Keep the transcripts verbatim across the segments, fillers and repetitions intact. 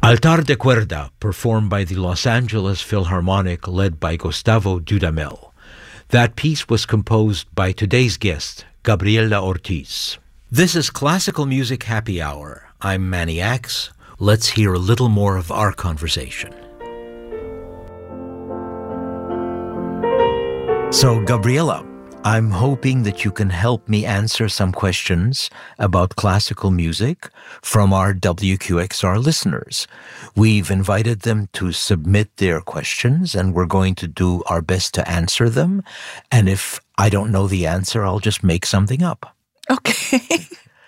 Altar de Cuerda, performed by the Los Angeles Philharmonic, led by Gustavo Dudamel. That piece was composed by today's guest, Gabriela Ortiz. This is Classical Music Happy Hour. I'm Manny Axe. Let's hear a little more of our conversation. So, Gabriela, I'm hoping that you can help me answer some questions about classical music from our W Q X R listeners. We've invited them to submit their questions, and we're going to do our best to answer them. And if I don't know the answer, I'll just make something up. Okay.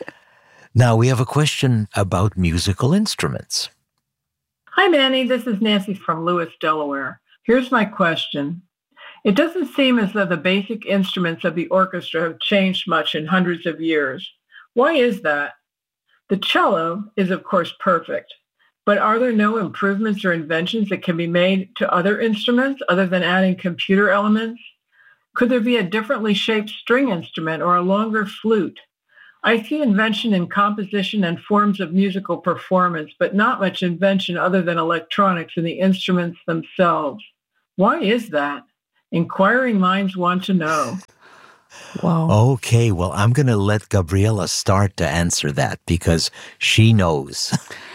Now, we have a question about musical instruments. Hi, Manny. This is Nancy from Lewis, Delaware. Here's my question. It doesn't seem as though the basic instruments of the orchestra have changed much in hundreds of years. Why is that? The cello is, of course, perfect, but are there no improvements or inventions that can be made to other instruments other than adding computer elements? Could there be a differently shaped string instrument or a longer flute? I see invention in composition and forms of musical performance, but not much invention other than electronics in the instruments themselves. Why is that? Inquiring minds want to know. Wow. Okay, well, I'm going to let Gabriela start to answer that because she knows.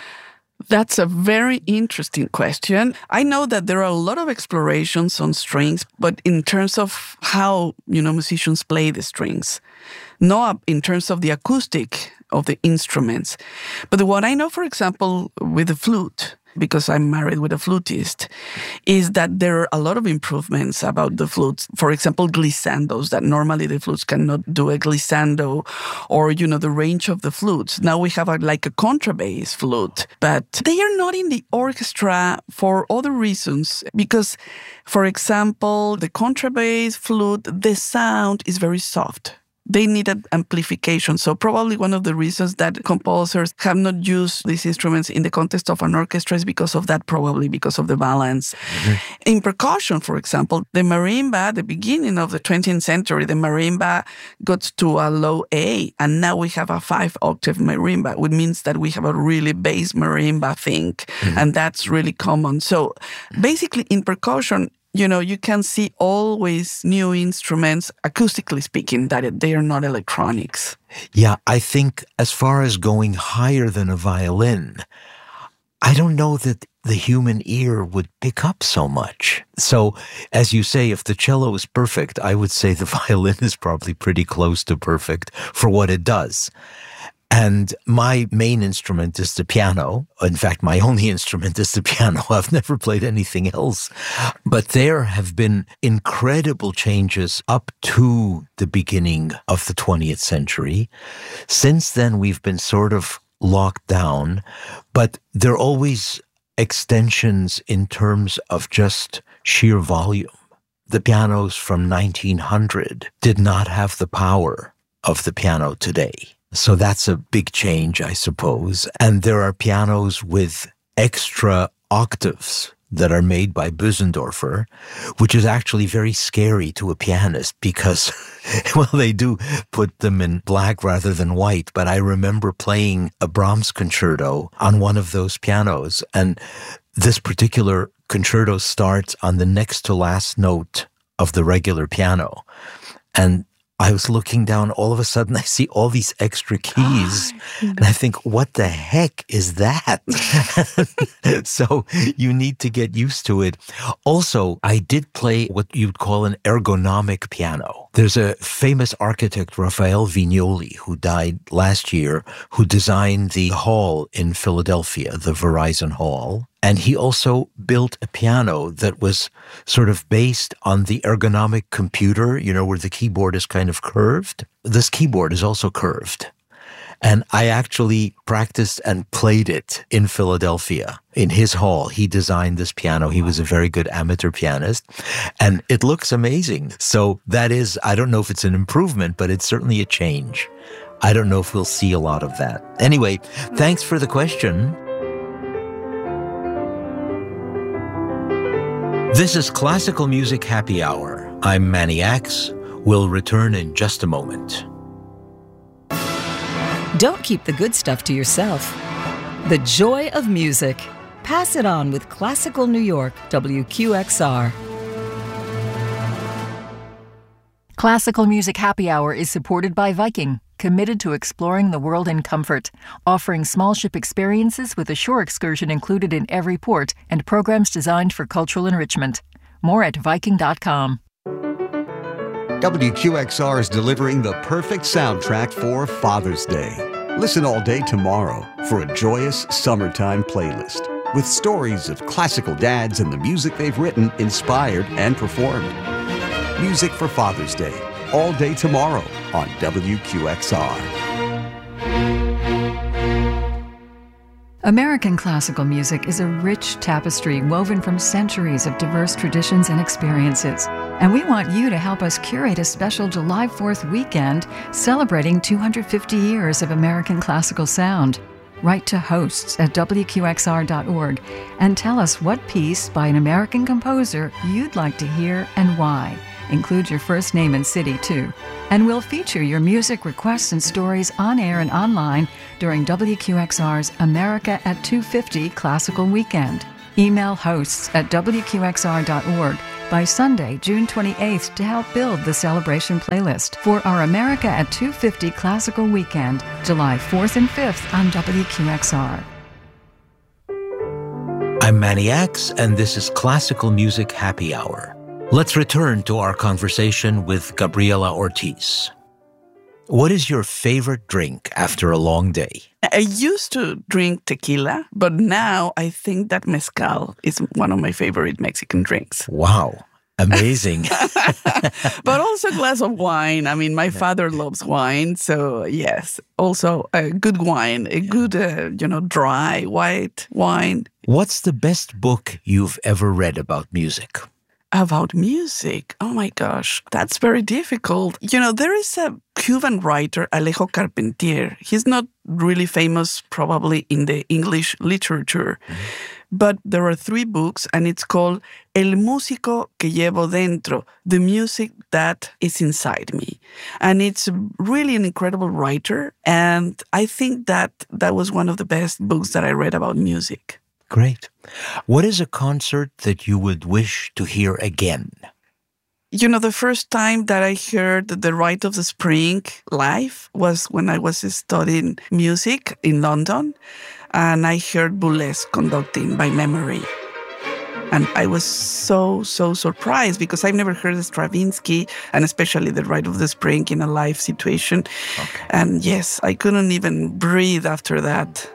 That's a very interesting question. I know that there are a lot of explorations on strings, but in terms of how, you know, musicians play the strings, not in terms of the acoustic of the instruments. But what I know, for example, with the flute, because I'm married with a flutist, is that there are a lot of improvements about the flutes. For example, glissandos, that normally the flutes cannot do a glissando, or, you know, the range of the flutes. Now we have a, like a contrabass flute, but they are not in the orchestra for other reasons. Because, for example, the contrabass flute, the sound is very soft. They needed amplification. So probably one of the reasons that composers have not used these instruments in the context of an orchestra is because of that, probably because of the balance. Mm-hmm. In percussion, for example, the marimba, at the beginning of the twentieth century, the marimba got to a low A, and now we have a five-octave marimba, which means that we have a really bass marimba thing, mm-hmm. and that's really common. So basically, in percussion, you know, you can see always new instruments, acoustically speaking, that they are not electronics. Yeah, I think as far as going higher than a violin, I don't know that the human ear would pick up so much. So, as you say, if the cello is perfect, I would say the violin is probably pretty close to perfect for what it does. And my main instrument is the piano. In fact, my only instrument is the piano. I've never played anything else. But there have been incredible changes up to the beginning of the twentieth century. Since then, we've been sort of locked down, but there are always extensions in terms of just sheer volume. The pianos from nineteen hundred did not have the power of the piano today. So that's a big change, I suppose. And there are pianos with extra octaves that are made by Bösendorfer, which is actually very scary to a pianist because, well, they do put them in black rather than white. But I remember playing a Brahms concerto on one of those pianos, and this particular concerto starts on the next to last note of the regular piano. And I was looking down, all of a sudden I see all these extra keys, and I think, what the heck is that? So you need to get used to it. Also, I did play what you'd call an ergonomic piano. There's a famous architect, Raphael Vignoli, who died last year, who designed the hall in Philadelphia, the Verizon Hall. And he also built a piano that was sort of based on the ergonomic computer, you know, where the keyboard is kind of curved. This keyboard is also curved. And I actually practiced and played it in Philadelphia. In his hall, he designed this piano. He was a very good amateur pianist. And it looks amazing. So that is, I don't know if it's an improvement, but it's certainly a change. I don't know if we'll see a lot of that. Anyway, thanks for the question. This is Classical Music Happy Hour. I'm Manny Axe. We'll return in just a moment. Don't keep the good stuff to yourself. The joy of music. Pass it on with Classical New York, W Q X R. Classical Music Happy Hour is supported by Viking, committed to exploring the world in comfort, offering small ship experiences with a shore excursion included in every port and programs designed for cultural enrichment. More at viking dot com. W Q X R is delivering the perfect soundtrack for Father's Day. Listen all day tomorrow for a joyous summertime playlist with stories of classical dads and the music they've written, inspired, and performed. Music for Father's Day, all day tomorrow on W Q X R. American classical music is a rich tapestry woven from centuries of diverse traditions and experiences. And we want you to help us curate a special July fourth weekend celebrating two hundred fifty years of American classical sound. Write to hosts at W Q X R dot org and tell us what piece by an American composer you'd like to hear and why. Include your first name and city, too. And we'll feature your music requests and stories on air and online during W Q X R's America at two fifty Classical Weekend. Email hosts at W Q X R dot org by Sunday, June twenty-eighth to help build the celebration playlist for our America at two fifty Classical Weekend, July fourth and fifth on W Q X R. I'm Manny Axe, and this is Classical Music Happy Hour. Let's return to our conversation with Gabriela Ortiz. What is your favorite drink after a long day? I used to drink tequila, but now I think that mezcal is one of my favorite Mexican drinks. Wow. Amazing. But also a glass of wine. I mean, my father loves wine. So, yes, also a good wine, a good, uh, you know, dry, white wine. What's the best book you've ever read about music? About music? Oh my gosh, that's very difficult. You know, there is a Cuban writer, Alejo Carpentier. He's not really famous probably in the English literature, mm-hmm. but there are three books and it's called El Músico que Llevo Dentro, the music that is inside me. And it's really an incredible writer. And I think that that was one of the best books that I read about music. Great. What is a concert that you would wish to hear again? You know, the first time that I heard The Rite of the Spring live was when I was studying music in London, and I heard Boulez conducting by memory. And I was so, so surprised because I've never heard Stravinsky, and especially The Rite of the Spring in a live situation. Okay. And yes, I couldn't even breathe after that.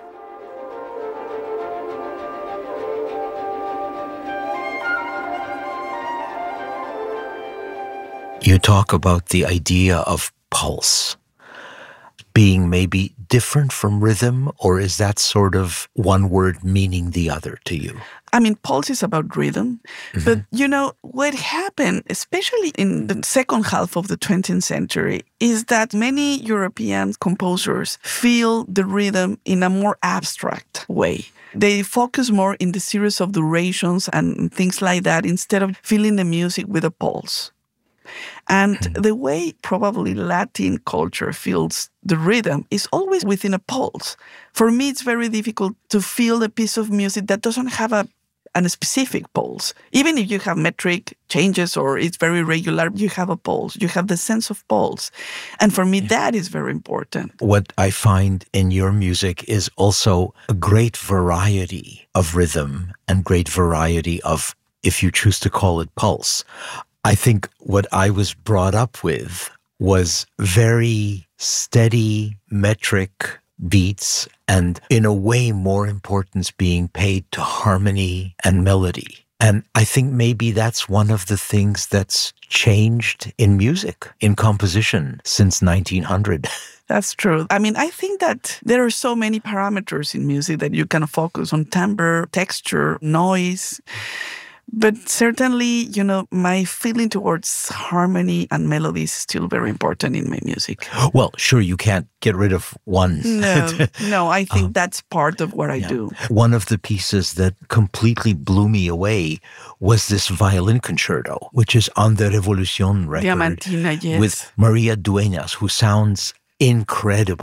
You talk about the idea of pulse being maybe different from rhythm, or is that sort of one word meaning the other to you? I mean, pulse is about rhythm. Mm-hmm. But, you know, what happened, especially in the second half of the twentieth century, is that many European composers feel the rhythm in a more abstract way. They focus more in the series of durations and things like that instead of feeling the music with a pulse. And mm-hmm. the way probably Latin culture feels the rhythm is always within a pulse. For me, it's very difficult to feel a piece of music that doesn't have a, a specific pulse. Even if you have metric changes or it's very regular, you have a pulse. You have the sense of pulse. And for me, yeah. that is very important. What I find in your music is also a great variety of rhythm and great variety of, if you choose to call it, pulse. I think what I was brought up with was very steady, metric beats, and in a way more importance being paid to harmony and melody. And I think maybe that's one of the things that's changed in music, in composition, since nineteen hundred. That's true. I mean, I think that there are so many parameters in music that you can focus on: timbre, texture, noise. But certainly, you know, my feeling towards harmony and melody is still very important in my music. Well, sure, you can't get rid of one. No, no, I think um, that's part of what I yeah. do. One of the pieces that completely blew me away was this violin concerto, which is on the Revolucion record. Diamantina, yes. With Maria Dueñas, who sounds incredible.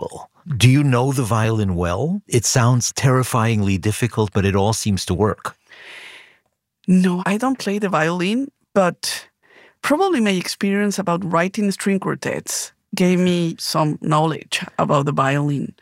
Do you know the violin well? It sounds terrifyingly difficult, but it all seems to work. No, I don't play the violin, but probably my experience about writing string quartets gave me some knowledge about the violin.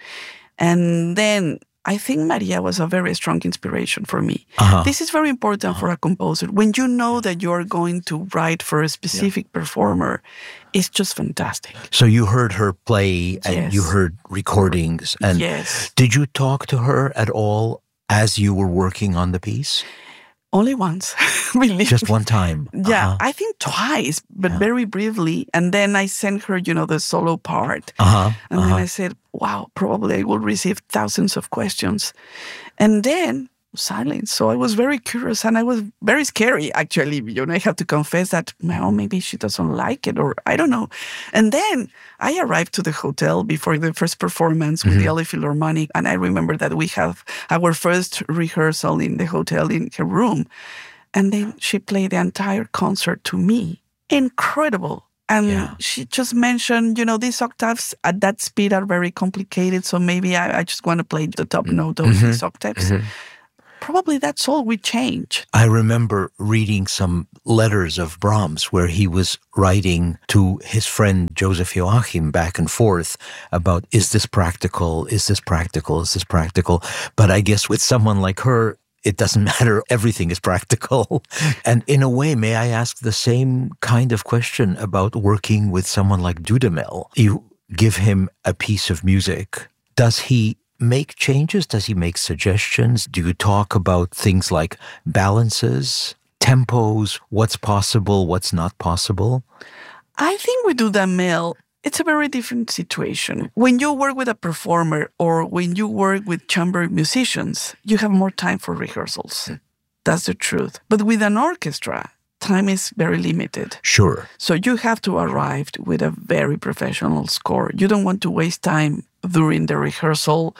And then I think Maria was a very strong inspiration for me. Uh-huh. This is very important uh-huh. for a composer. When you know that you're going to write for a specific yeah. performer, it's just fantastic. So you heard her play and yes. you heard recordings. And yes. Did you talk to her at all as you were working on the piece? Only once, really. Just one time? Yeah, uh-huh. I think twice, but yeah. very briefly. And then I sent her, you know, the solo part. Uh-huh. And uh-huh. then I said, wow, probably I will receive thousands of questions. And then silence. So I was very curious and I was very scary, actually. You know, I have to confess that, well, maybe she doesn't like it or I don't know. And then I arrived to the hotel before the first performance with mm-hmm. the L A Philharmonic. And I remember that we have our first rehearsal in the hotel in her room. And then she played the entire concert to me. Incredible. And yeah. she just mentioned, you know, these octaves at that speed are very complicated. So maybe I, I just want to play the top note of mm-hmm. these octaves. Mm-hmm. Probably that's all we change. I remember reading some letters of Brahms where he was writing to his friend Joseph Joachim back and forth about, is this practical? Is this practical? Is this practical? But I guess with someone like her, it doesn't matter. Everything is practical. And in a way, may I ask the same kind of question about working with someone like Dudamel? You give him a piece of music. Does he make changes? Does he make suggestions? Do you talk about things like balances, tempos, what's possible, what's not possible? I think with Dudamel, it's a very different situation. When you work with a performer or when you work with chamber musicians, you have more time for rehearsals. That's the truth. But with an orchestra, time is very limited. Sure. So you have to arrive with a very professional score. You don't want to waste time during the rehearsal.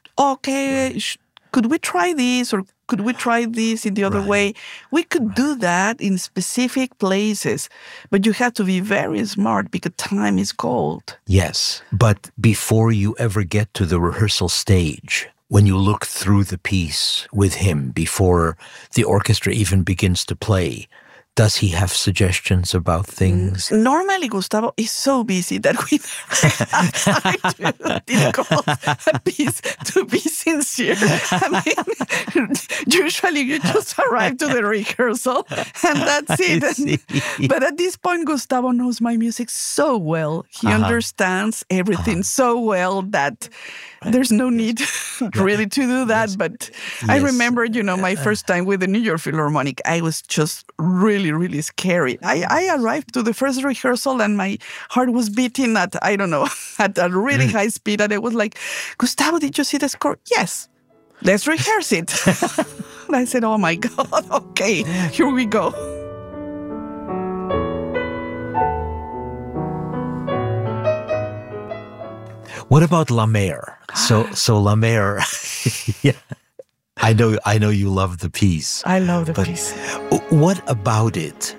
Okay, sh- could we try this or could we try this in the other right. way? We could right. do that in specific places, but you have to be very smart because time is gold. Yes, but before you ever get to the rehearsal stage, when you look through the piece with him, before the orchestra even begins to play, does he have suggestions about things? Normally, Gustavo is so busy that we never have time to discuss a piece to be sincere. I mean, usually you just arrive to the rehearsal and that's it. And, but at this point, Gustavo knows my music so well. He uh-huh. understands everything uh-huh. so well that there's no need really to do that. Yes. But yes. I remember, you know, my first time with the New York Philharmonic, I was just really, really scary. I, I arrived to the first rehearsal and my heart was beating at, I don't know, at a really high speed. And I was like, Gustavo, did you see the score? Yes. Let's rehearse it. And I said, oh my God, okay, here we go. What about La Mer? So, so La Mer, yeah. I know, I know you love the piece. I love the piece. What about it?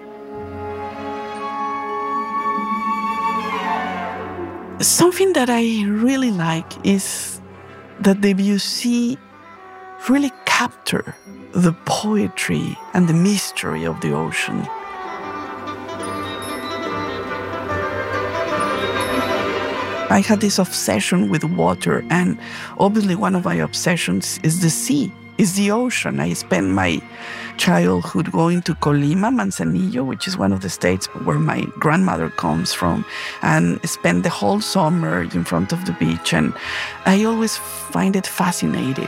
Something that I really like is that Debussy really captured the poetry and the mystery of the ocean. I had this obsession with water, and obviously one of my obsessions is the sea, is the ocean. I spent my childhood going to Colima, Manzanillo, which is one of the states where my grandmother comes from, and spent the whole summer in front of the beach, and I always find it fascinating.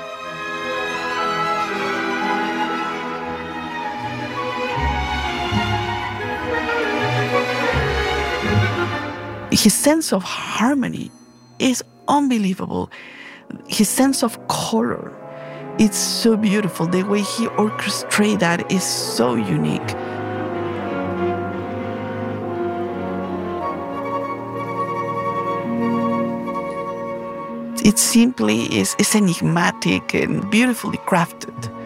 His sense of harmony is unbelievable. His sense of color, it's so beautiful. The way he orchestrates that is so unique. It simply is, is enigmatic and beautifully crafted.